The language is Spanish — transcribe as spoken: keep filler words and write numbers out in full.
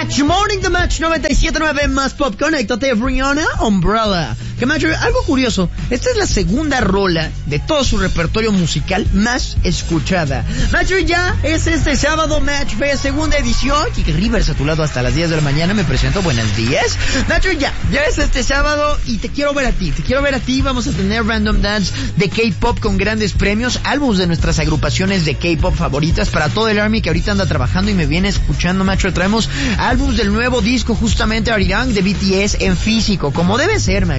Match Morning, The Match noventa y siete punto nueve más Pop. Conéctate, Rihanna Umbrella. Que Match, algo curioso, esta es la segunda rola de todo su repertorio musical más escuchada. Match, ya es este sábado, Match Fe, segunda edición. Kike Rivers a tu lado hasta las diez de la mañana, me presento, buenos días. Match, ya, ya es este sábado y te quiero ver a ti, te quiero ver a ti. Vamos a tener Random Dance de K-Pop con grandes premios, álbumes de nuestras agrupaciones de K-Pop favoritas para todo el Army que ahorita anda trabajando y me viene escuchando, Macho. Traemos álbumes del nuevo disco justamente Arirang de B T S en físico, como debe ser, Macho.